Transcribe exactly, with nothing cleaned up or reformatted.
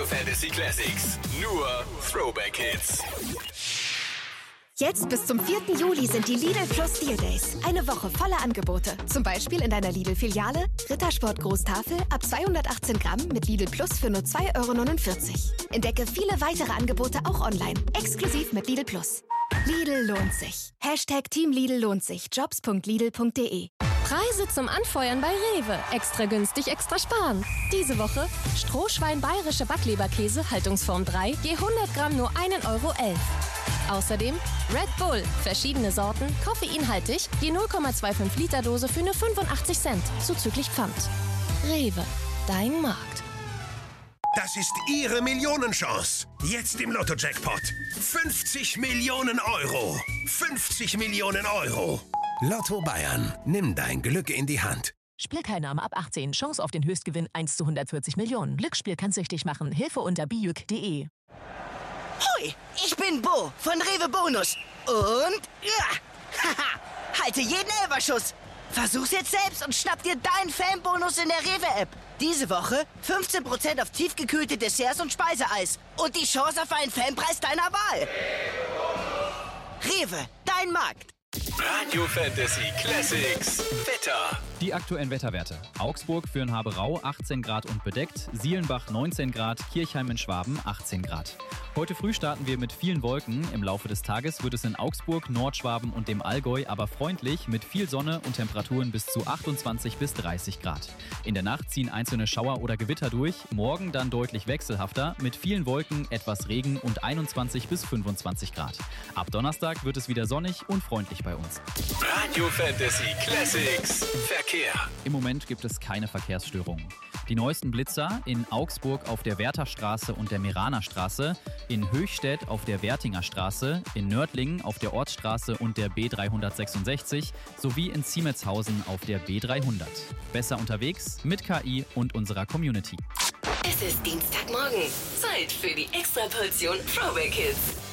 Fantasy Classics. Nur Throwback Hits. Jetzt bis zum vierten Juli sind die Lidl Plus Deal Days. Eine Woche voller Angebote. Zum Beispiel in deiner Lidl-Filiale Rittersport Großtafel ab zweihundertachtzehn Gramm mit Lidl Plus für nur zwei Euro neunundvierzig. Entdecke viele weitere Angebote auch online. Exklusiv mit Lidl Plus. Lidl lohnt sich. Hashtag Team Lidl lohnt sich. jobs punkt lidl punkt de. Preise zum Anfeuern bei Rewe. Extra günstig, extra sparen. Diese Woche Strohschwein bayerische Backleberkäse, Haltungsform drei, je hundert Gramm nur ein Euro elf. Außerdem Red Bull, verschiedene Sorten, koffeinhaltig, je null Komma fünfundzwanzig Liter Dose für nur fünfundachtzig Cent, zuzüglich Pfand. Rewe, dein Markt. Das ist Ihre Millionenchance. Jetzt im Lotto-Jackpot. fünfzig Millionen Euro. fünfzig Millionen Euro. Lotto Bayern. Nimm dein Glück in die Hand. Spielteilnahme ab achtzehn. Chance auf den Höchstgewinn eins zu hundertvierzig Millionen. Glücksspiel kann süchtig machen. Hilfe unter bijuk punkt de. Hoi, ich bin Bo von Rewe Bonus. Und ja, haha, halte jeden Elberschuss. Versuch's jetzt selbst und schnapp dir deinen Fanbonus in der Rewe-App. Diese Woche fünfzehn Prozent auf tiefgekühlte Desserts und Speiseeis. Und die Chance auf einen Fanpreis deiner Wahl. Rewe, dein Markt. Radio Fantasy Classics. Wetter. Die aktuellen Wetterwerte. Augsburg für Haberau achtzehn Grad und bedeckt, Sielenbach neunzehn Grad, Kirchheim in Schwaben achtzehn Grad. Heute früh starten wir mit vielen Wolken. Im Laufe des Tages wird es in Augsburg, Nordschwaben und dem Allgäu aber freundlich mit viel Sonne und Temperaturen bis zu achtundzwanzig bis dreißig Grad. In der Nacht ziehen einzelne Schauer oder Gewitter durch, morgen dann deutlich wechselhafter mit vielen Wolken, etwas Regen und einundzwanzig bis fünfundzwanzig Grad. Ab Donnerstag wird es wieder sonnig und freundlich bei uns. Radio Fantasy Classics. Verkehr. Im Moment gibt es keine Verkehrsstörungen. Die neuesten Blitzer in Augsburg auf der Wertherstraße und der Meraner Straße, in Höchstädt auf der Wertinger Straße, in Nördlingen auf der Ortsstraße und der B dreihundertsechsundsechzig sowie in Siemetshausen auf der B dreihundert. Besser unterwegs mit K I und unserer Community. Es ist Dienstagmorgen. Zeit für die Extraportion Throwback Hits.